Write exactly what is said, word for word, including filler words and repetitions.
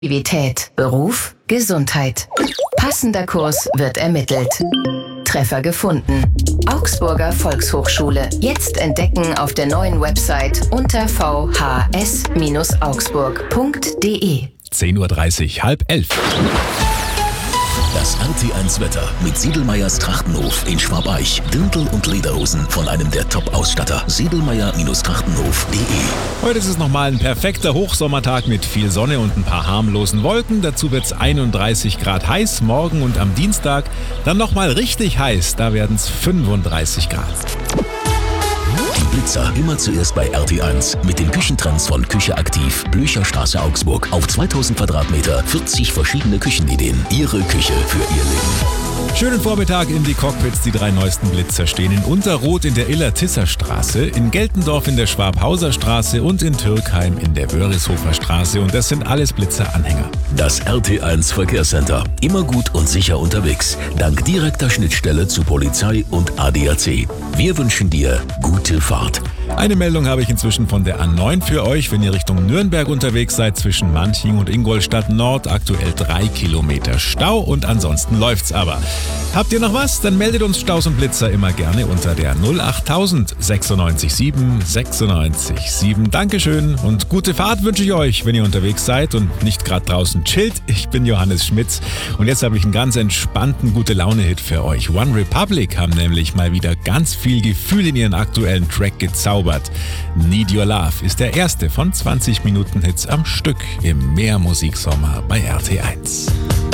Aktivität, Beruf, Gesundheit. Passender Kurs wird ermittelt. Treffer gefunden. Augsburger Volkshochschule. Jetzt entdecken auf der neuen Website unter v h s Bindestrich augsburg punkt d e. zehn Uhr dreißig, halb elf. Das R T eins Wetter mit Siedelmeyers Trachtenhof in Schwabeich. Dirndl und Lederhosen von einem der Top-Ausstatter. Siedelmeyer Trachtenhof punkt d e. Heute ist es nochmal ein perfekter Hochsommertag mit viel Sonne und ein paar harmlosen Wolken. Dazu wird es einunddreißig Grad heiß. Morgen und am Dienstag dann nochmal richtig heiß. Da werden es fünfunddreißig Grad. Die Blitzer immer zuerst bei R T eins mit den Küchentrends von Küche aktiv, Blücherstraße Augsburg. Auf zweitausend Quadratmeter, vierzig verschiedene Küchenideen. Ihre Küche für Ihr Leben. Schönen Vormittag in die Cockpits. Die drei neuesten Blitzer stehen in Unterroth in der Iller-Tisser-Straße, in Geltendorf in der Schwabhauser Straße und in Türkheim in der Wörishofer Straße. Und das sind alles Blitzer-Anhänger. Das R T eins Verkehrscenter. Immer gut und sicher unterwegs. Dank direkter Schnittstelle zu Polizei und A D A C. Wir wünschen dir gute Fahrt. Eine Meldung habe ich inzwischen von der A neun für euch. Wenn ihr Richtung Nürnberg unterwegs seid, zwischen Manching und Ingolstadt Nord, aktuell drei Kilometer Stau und ansonsten läuft's aber. Habt ihr noch was? Dann meldet uns Staus und Blitzer immer gerne unter der null achttausend sechsundneunzig sieben sechsundneunzig sieben. Dankeschön und gute Fahrt wünsche ich euch, wenn ihr unterwegs seid und nicht gerade draußen chillt. Ich bin Johannes Schmitz und jetzt habe ich einen ganz entspannten Gute-Laune-Hit für euch. One Republic haben nämlich mal wieder ganz viel Gefühl in ihren aktuellen Track gezaubert. Need Your Love ist der erste von zwanzig Minuten Hits am Stück im Mehr Musiksommer bei R T eins.